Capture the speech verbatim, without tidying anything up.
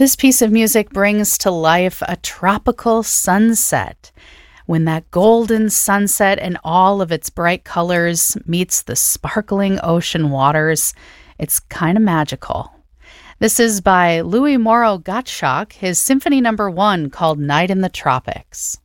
This piece of music brings to life a tropical sunset. When that golden sunset in all of its bright colors meets the sparkling ocean waters, it's kind of magical. This is by Louis Moreau Gottschalk, his Symphony Number One called Night in the Tropics.